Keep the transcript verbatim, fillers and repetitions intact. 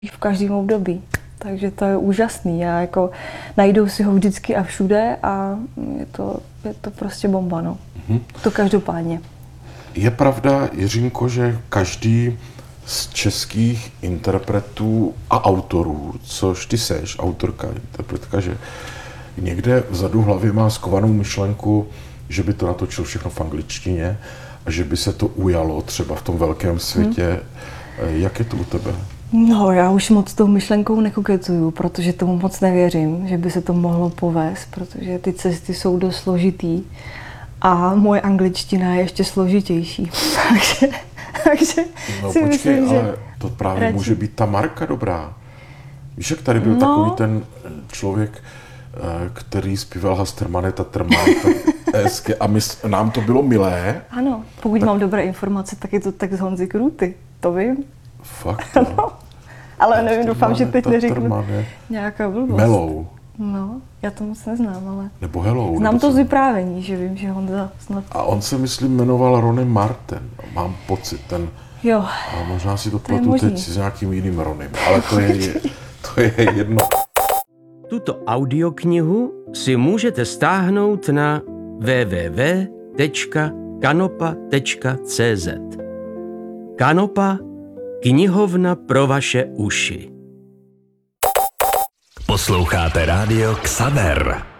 v každém období. Takže to je úžasný. Já jako najdou si ho vždycky a všude a je to, je to prostě bomba, no. Mm-hmm. To každopádně. Je pravda, Jiřinko, že každý z českých interpretů a autorů, což ty seš, autorka, interpretka, že někde vzadu v hlavě má skovanou myšlenku, že by to natočil všechno v angličtině a že by se to ujalo třeba v tom velkém světě. Hmm. Jak je to u tebe? No, já už moc tou myšlenkou nekoketuju, protože tomu moc nevěřím, že by se to mohlo povést, protože ty cesty jsou dost složitý a moje angličtina je ještě složitější. takže takže no, si počkej, myslím, ale že to právě radši. Může být ta marka dobrá. Víš, jak tady byl no. takový ten člověk, který zpíval Hastermaneta, Trmaneta, hezky, a my, nám to bylo milé. Ano, pokud tak... mám dobré informace, tak je to tak z Honzy Krůty, to vím. Fakt, no. Ale nevím, doufám, že teď neřeknu Trmane. Nějaká blbost. Melou. No, já to moc neznám, ale... Nebo Hello. Znám nebo to jsem... z vyprávění, že vím, že Honza snad... A on se, myslím, jmenoval Ronny Martin. Mám pocit, ten... Jo. A možná si to, to pletu teď s nějakým jiným Ronym, ale to je, to je jedno. Tuto audioknihu si můžete stáhnout na w w w tečka kanopa tečka c z. Kanopa, knihovna pro vaše uši. Posloucháte rádio Xaver.